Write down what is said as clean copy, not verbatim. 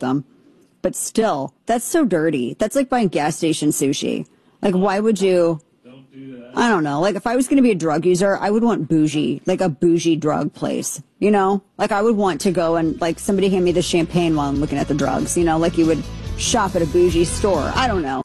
them. But still, that's so dirty. That's like buying gas station sushi. Like, why would you? Don't do that. I don't know. Like, if I was going to be a drug user, I would want bougie, like a bougie drug place, you know? Like, I would want to go and, like, somebody hand me the champagne while I'm looking at the drugs, you know? Like, you would shop at a bougie store. I don't know.